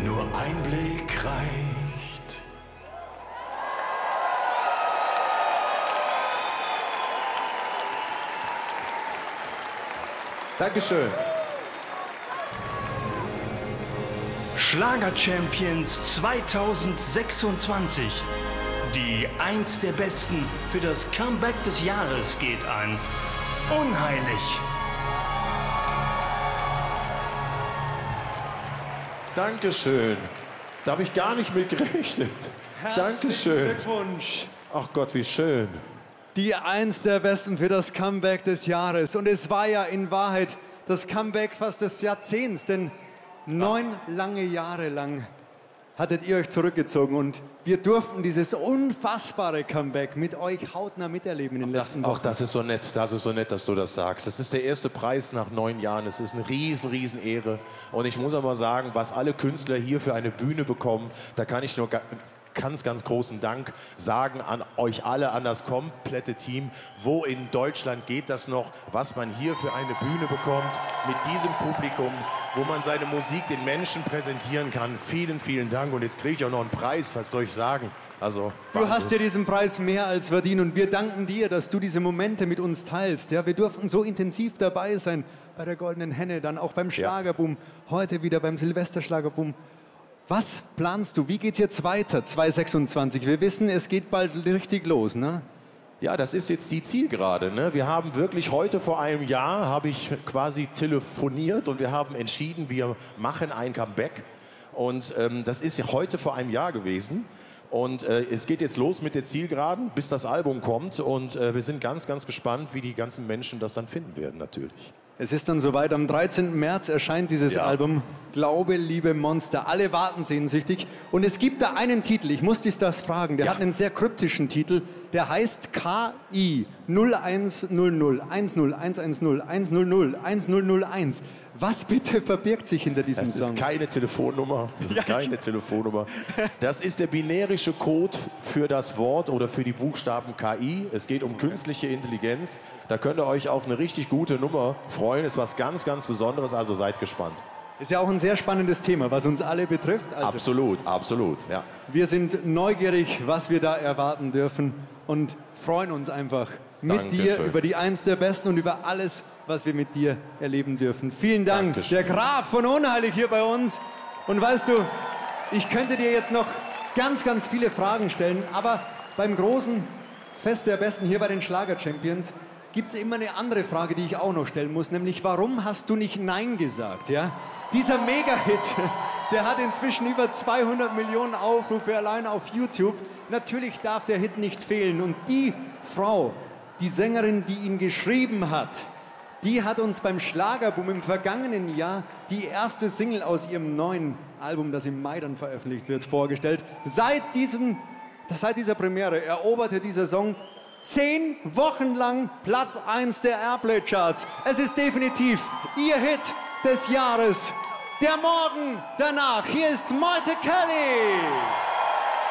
nur ein Blick reicht. Dankeschön. Schlager-Champions 2026. Die Eins der Besten für das Comeback des Jahres geht an Unheilig. Dankeschön. Da habe ich gar nicht mit gerechnet. Dankeschön. Glückwunsch. Ach Gott, wie schön. Die Eins der Besten für das Comeback des Jahres. Und es war ja in Wahrheit das Comeback fast des Jahrzehnts, denn 9 lange Jahre lang hattet ihr euch zurückgezogen und wir durften dieses unfassbare Comeback mit euch hautnah miterleben in den letzten Wochen. Das ist so nett, dass du das sagst. Das ist der erste Preis nach 9 Jahren. Es ist eine riesen Ehre. Und ich muss aber sagen, was alle Künstler hier für eine Bühne bekommen, da kann ich nur ganz großen Dank sagen an euch alle, an das komplette Team. Wo in Deutschland geht das noch, was man hier für eine Bühne bekommt, mit diesem Publikum, wo man seine Musik den Menschen präsentieren kann. Vielen Dank. Und jetzt kriege ich auch noch einen Preis, was soll ich sagen? Also, du hast ja diesen Preis mehr als verdient und wir danken dir, dass du diese Momente mit uns teilst. Ja, wir durften so intensiv dabei sein bei der Goldenen Henne, dann auch beim Schlagerboom, heute wieder beim Silvesterschlagerboom. Was planst du? Wie geht's jetzt weiter, 2026? Wir wissen, es geht bald richtig los, ne? Ja, das ist jetzt die Zielgerade. Ne? Wir haben wirklich heute vor einem Jahr, habe ich quasi telefoniert und wir haben entschieden, wir machen ein Comeback. Und das ist ja heute vor einem Jahr gewesen. Und es geht jetzt los mit der Zielgeraden, bis das Album kommt. Und wir sind ganz gespannt, wie die ganzen Menschen das dann finden werden, natürlich. Es ist dann soweit, am 13. März erscheint dieses Album Glaube, Liebe, Monster. Alle warten sehnsüchtig. Und es gibt da einen Titel, ich muss dich das fragen, der hat einen sehr kryptischen Titel, der heißt KI 0100 10110 100 1001. Was bitte verbirgt sich hinter diesem Song? Das ist keine Telefonnummer. Das ist keine Telefonnummer. Das ist der binärische Code für das Wort oder für die Buchstaben KI. Es geht um künstliche Intelligenz. Da könnt ihr euch auf eine richtig gute Nummer freuen. Ist was ganz Besonderes, also seid gespannt. Ist ja auch ein sehr spannendes Thema, was uns alle betrifft. Also absolut, ja. Wir sind neugierig, was wir da erwarten dürfen und freuen uns einfach mit dir über die Eins der Besten und über alles, was wir mit dir erleben dürfen. Vielen Dank, der Graf von Unheilig hier bei uns. Und weißt du, ich könnte dir jetzt noch ganz viele Fragen stellen, aber beim großen Fest der Besten hier bei den Schlager-Champions gibt es immer eine andere Frage, die ich auch noch stellen muss, nämlich warum hast du nicht Nein gesagt? Ja? Dieser Mega-Hit, der hat inzwischen über 200 Millionen Aufrufe allein auf YouTube. Natürlich darf der Hit nicht fehlen. Und die Frau, die Sängerin, die ihn geschrieben hat, die hat uns beim Schlagerboom im vergangenen Jahr die erste Single aus ihrem neuen Album, das im Mai dann veröffentlicht wird, vorgestellt. Seit dieser Premiere eroberte dieser Song 10 Wochen lang Platz 1 der Airplay-Charts. Es ist definitiv ihr Hit des Jahres. Der Morgen danach. Hier ist Meute Kelly.